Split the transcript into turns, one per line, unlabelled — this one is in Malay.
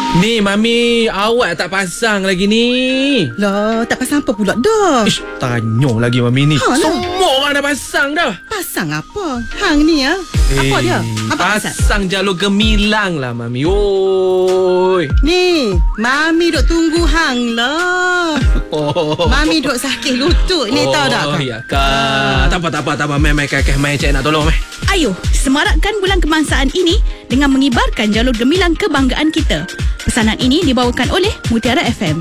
Ni Mami, awak tak pasang lagi ni.
Lah, tak pasang apa pula dah?
Ish, tanya lagi Mami ni.
Lah.
Semua orang dah pasang dah.
Pasang apa? Hang ni ya? Apa dia? Apa pasal?
Pasang jalur gemilang lah Mami. Oi.
Ni, Mami duk tunggu hang lah.
Oh.
Mami duk sakit lutut ni tahu tak?
Oh, ya kak. Tak apa. Mai cik nak tolong mai.
Ayo, semarakkan bulan kebangsaan ini dengan mengibarkan jalur gemilang kebanggaan kita. Pesanan ini dibawakan oleh Mutiara FM.